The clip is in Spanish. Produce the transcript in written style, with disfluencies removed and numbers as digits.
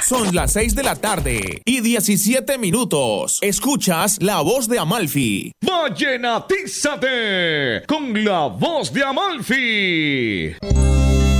Son las 6 de la tarde y 17 minutos. Escuchas La Voz de Amalfi. Vallenatízate con La Voz de Amalfi.